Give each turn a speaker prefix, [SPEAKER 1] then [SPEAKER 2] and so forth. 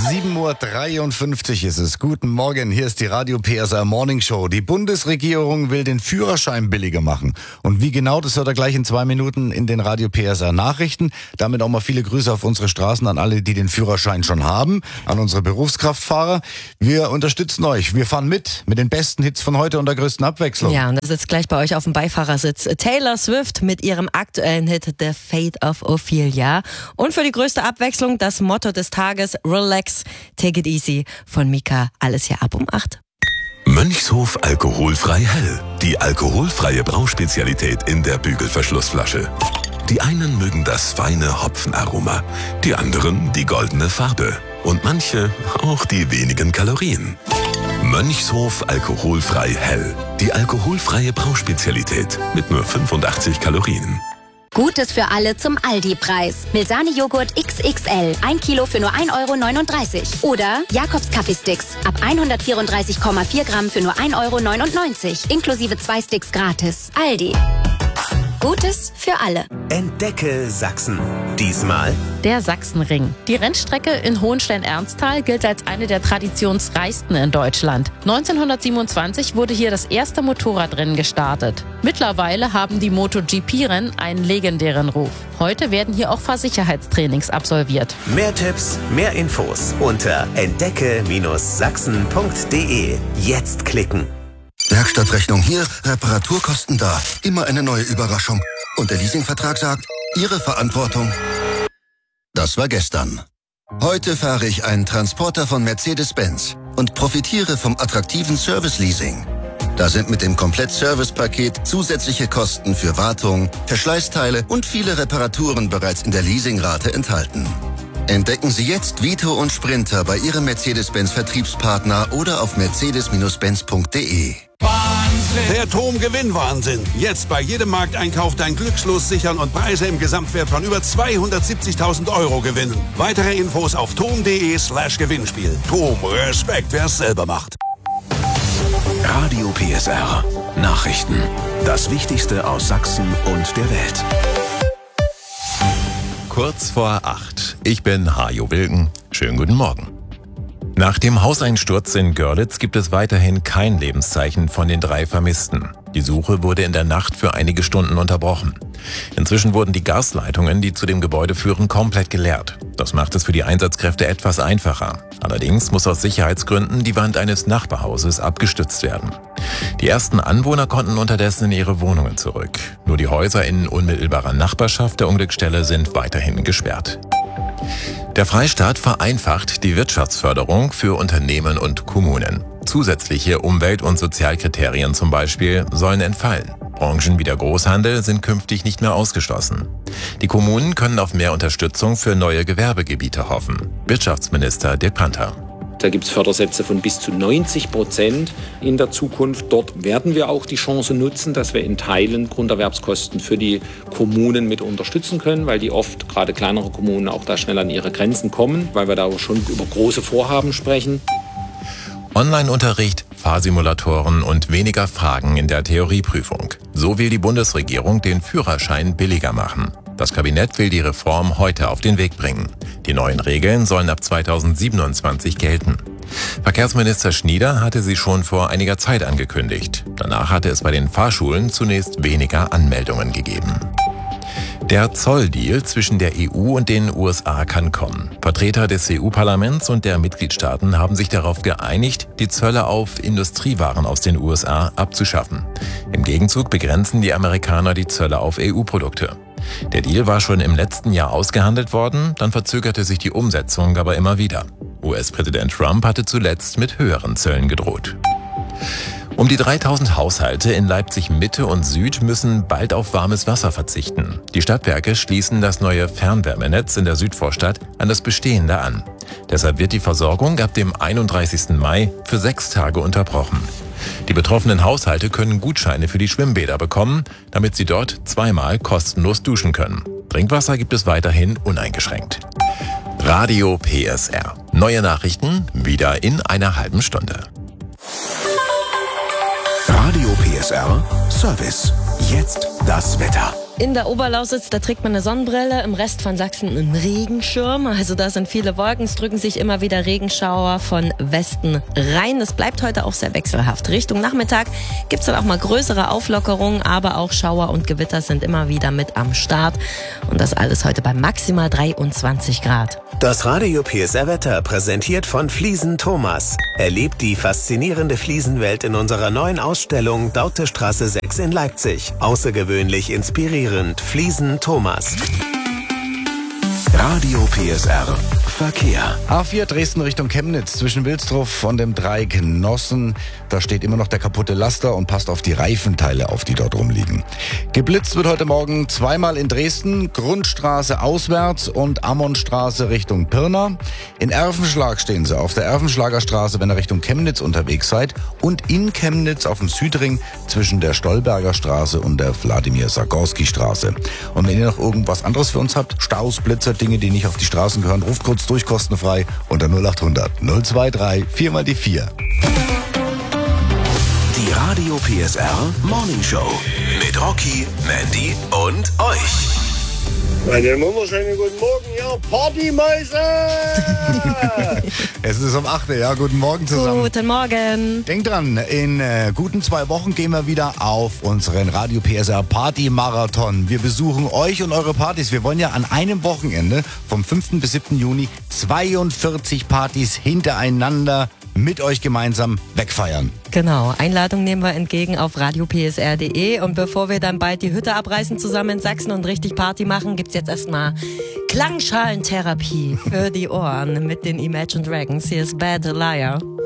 [SPEAKER 1] 7:53 Uhr ist es. Guten Morgen, hier ist die Radio PSR Morning Show. Die Bundesregierung will den Führerschein billiger machen. Und wie genau, das hört ihr gleich in 2 Minuten in den Radio PSR Nachrichten. Damit auch mal viele Grüße auf unsere Straßen an alle, die den Führerschein schon haben, an unsere Berufskraftfahrer. Wir unterstützen euch. Wir fahren mit den besten Hits von heute und der größten Abwechslung.
[SPEAKER 2] Ja, und da sitzt gleich bei euch auf dem Beifahrersitz Taylor Swift mit ihrem aktuellen Hit The Fate of Ophelia. Und für die größte Abwechslung das Motto des Tages: Relax, take it easy von Mika. Alles hier ab um 8.
[SPEAKER 3] Mönchshof alkoholfrei hell. Die alkoholfreie Brauspezialität in der Bügelverschlussflasche. Die einen mögen das feine Hopfenaroma, die anderen die goldene Farbe und manche auch die wenigen Kalorien. Mönchshof alkoholfrei hell. Die alkoholfreie Brauspezialität mit nur 85 Kalorien.
[SPEAKER 4] Gutes für alle zum Aldi-Preis. Milsani-Joghurt XXL, 1 Kilo für nur 1,39 €. Oder Jakobs Kaffeesticks, ab 134,4 Gramm für nur 1,99 €. Inklusive 2 Sticks gratis. Aldi. Gutes für alle.
[SPEAKER 5] Entdecke Sachsen. Diesmal
[SPEAKER 6] der Sachsenring. Die Rennstrecke in Hohenstein-Ernsthal gilt als eine der traditionsreichsten in Deutschland. 1927 wurde hier das erste Motorradrennen gestartet. Mittlerweile haben die MotoGP-Rennen einen legendären Ruf. Heute werden hier auch Fahrsicherheitstrainings absolviert.
[SPEAKER 5] mehr Tipps, mehr Infos unter entdecke-sachsen.de. Jetzt klicken.
[SPEAKER 7] Werkstattrechnung hier, Reparaturkosten da. Immer eine neue Überraschung. Und der Leasingvertrag sagt, Ihre Verantwortung. Das war gestern. Heute fahre ich einen Transporter von Mercedes-Benz und profitiere vom attraktiven Service-Leasing. Da sind mit dem Komplett-Service-Paket zusätzliche Kosten für Wartung, Verschleißteile und viele Reparaturen bereits in der Leasingrate enthalten. Entdecken Sie jetzt Vito und Sprinter bei Ihrem Mercedes-Benz-Vertriebspartner oder auf mercedes-benz.de.
[SPEAKER 8] Der TOM-Gewinnwahnsinn. Jetzt bei jedem Markteinkauf dein Glückslos sichern und Preise im Gesamtwert von über 270.000 € gewinnen. Weitere Infos auf tom.de/Gewinnspiel. TOM, Respekt, wer es selber macht.
[SPEAKER 3] Radio PSR. Nachrichten. Das Wichtigste aus Sachsen und der Welt.
[SPEAKER 9] Kurz vor 8. Ich bin Hajo Wilken. Schönen guten Morgen. Nach dem Hauseinsturz in Görlitz gibt es weiterhin kein Lebenszeichen von den 3 Vermissten. Die Suche wurde in der Nacht für einige Stunden unterbrochen. Inzwischen wurden die Gasleitungen, die zu dem Gebäude führen, komplett geleert. Das macht es für die Einsatzkräfte etwas einfacher. Allerdings muss aus Sicherheitsgründen die Wand eines Nachbarhauses abgestützt werden. Die ersten Anwohner konnten unterdessen in ihre Wohnungen zurück. Nur die Häuser in unmittelbarer Nachbarschaft der Unglücksstelle sind weiterhin gesperrt. Der Freistaat vereinfacht die Wirtschaftsförderung für Unternehmen und Kommunen. Zusätzliche Umwelt- und Sozialkriterien zum Beispiel sollen entfallen. Branchen wie der Großhandel sind künftig nicht mehr ausgeschlossen. Die Kommunen können auf mehr Unterstützung für neue Gewerbegebiete hoffen. Wirtschaftsminister Dirk Panther.
[SPEAKER 10] Da gibt es Fördersätze von bis zu 90% in der Zukunft. Dort werden wir auch die Chance nutzen, dass wir in Teilen Grunderwerbskosten für die Kommunen mit unterstützen können, weil die oft, gerade kleinere Kommunen, auch da schnell an ihre Grenzen kommen, weil wir da auch schon über große Vorhaben sprechen.
[SPEAKER 9] Online-Unterricht, Fahrsimulatoren und weniger Fragen in der Theorieprüfung. So will die Bundesregierung den Führerschein billiger machen. Das Kabinett will die Reform heute auf den Weg bringen. Die neuen Regeln sollen ab 2027 gelten. Verkehrsminister Schnieder hatte sie schon vor einiger Zeit angekündigt. Danach hatte es bei den Fahrschulen zunächst weniger Anmeldungen gegeben. Der Zolldeal zwischen der EU und den USA kann kommen. Vertreter des EU-Parlaments und der Mitgliedstaaten haben sich darauf geeinigt, die Zölle auf Industriewaren aus den USA abzuschaffen. Im Gegenzug begrenzen die Amerikaner die Zölle auf EU-Produkte. Der Deal war schon im letzten Jahr ausgehandelt worden, dann verzögerte sich die Umsetzung aber immer wieder. US-Präsident Trump hatte zuletzt mit höheren Zöllen gedroht. Um die 3000 Haushalte in Leipzig Mitte und Süd müssen bald auf warmes Wasser verzichten. Die Stadtwerke schließen das neue Fernwärmenetz in der Südvorstadt an das bestehende an. Deshalb wird die Versorgung ab dem 31. Mai für 6 Tage unterbrochen. Die betroffenen Haushalte können Gutscheine für die Schwimmbäder bekommen, damit sie dort 2-mal kostenlos duschen können. Trinkwasser gibt es weiterhin uneingeschränkt. Radio PSR. Neue Nachrichten wieder in einer halben Stunde.
[SPEAKER 3] Radio PSR Service. Jetzt das Wetter.
[SPEAKER 2] In der Oberlausitz, da trägt man eine Sonnenbrille, im Rest von Sachsen einen Regenschirm. Also da sind viele Wolken, es drücken sich immer wieder Regenschauer von Westen rein. Es bleibt heute auch sehr wechselhaft. Richtung Nachmittag gibt's dann auch mal größere Auflockerungen, aber auch Schauer und Gewitter sind immer wieder mit am Start. Und das alles heute bei maximal 23 Grad.
[SPEAKER 5] Das Radio PSR Wetter präsentiert von Fliesen Thomas. Erlebt die faszinierende Fliesenwelt in unserer neuen Ausstellung Dautestraße 6 in Leipzig. Außergewöhnlich inspirierend. Fliesen Thomas.
[SPEAKER 3] Radio PSR Verkehr.
[SPEAKER 1] A4 Dresden Richtung Chemnitz zwischen Wilsdruff und dem Dreieck Nossen. Da steht immer noch der kaputte Laster und passt auf die Reifenteile auf, die dort rumliegen. Geblitzt wird heute Morgen zweimal in Dresden, Grundstraße auswärts und Ammonstraße Richtung Pirna. In Erfenschlag stehen sie auf der Erfenschlager Straße, wenn ihr Richtung Chemnitz unterwegs seid, und in Chemnitz auf dem Südring zwischen der Stolberger Straße und der Wladimir-Sagorski-Straße. Und wenn ihr noch irgendwas anderes für uns habt, Staus, Blitzer, Dinge, die nicht auf die Straßen gehören, ruft kurz durch, kostenfrei unter 0800 023 4 mal die 4.
[SPEAKER 3] Die Radio PSR Morning Show mit Rocky, Mandy und euch.
[SPEAKER 11] Meine wunderschönen guten Morgen, ihr Partymäuse!
[SPEAKER 1] Es ist um 8 Uhr, ja, guten Morgen zusammen.
[SPEAKER 2] Guten Morgen.
[SPEAKER 1] Denkt dran, in guten 2 Wochen gehen wir wieder auf unseren Radio PSR Party Marathon. Wir besuchen euch und eure Partys. Wir wollen ja an einem Wochenende vom 5. bis 7. Juni 42 Partys hintereinander mit euch gemeinsam wegfeiern.
[SPEAKER 2] Genau, Einladung nehmen wir entgegen auf radiopsr.de. Und bevor wir dann bald die Hütte abreißen zusammen in Sachsen und richtig Party machen, gibt's jetzt erstmal Klangschalentherapie für die Ohren mit den Imagine Dragons. Hier ist Bad Liar.